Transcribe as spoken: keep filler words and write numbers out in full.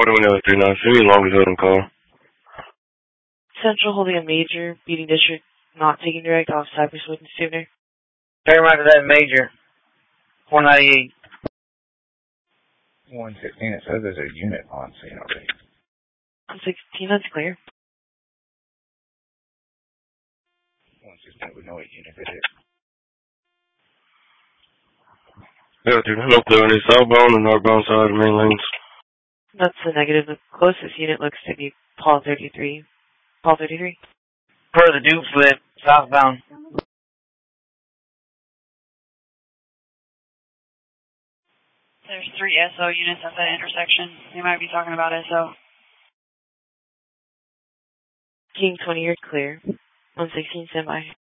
What do we know? three nine. Send me Long Beach on call. Central holding a major, beating district, not taking direct off Cypress with and Sooner. Turn right to that major. four ninety-eight. one sixteen, it says there's a unit on scene already. one sixteen, that's clear. one sixteen, we know what unit it is. Yeah, dude, no clear on the southbound and northbound side of the main lanes. That's the negative. The closest unit looks to be Paul thirty-three. Paul thirty-three. For the Duke flip, southbound. There's three S O units at that intersection. They might be talking about S O. King twenty, you're clear. one sixteen, stand by.